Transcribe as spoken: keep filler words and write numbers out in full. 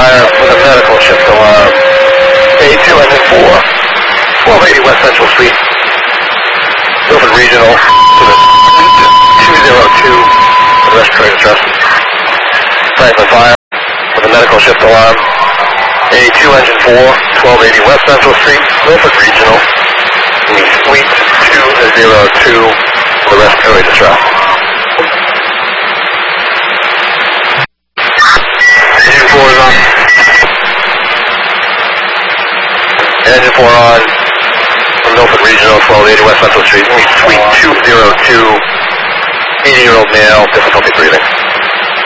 fire with a medical shift alarm. A two engine four, twelve eighty West Central Street, Milford Regional, to the two zero two, for the respiratory distress. Franklin Fire with a medical shift alarm. A two engine four, twelve eighty West Central Street, Milford Regional, in the suite two zero two, for the respiratory distress. Engine four is on. Engine four on from Milford Regional, twelve eighty West Central Street, suite two zero two, eighty-year-old male, difficulty breathing.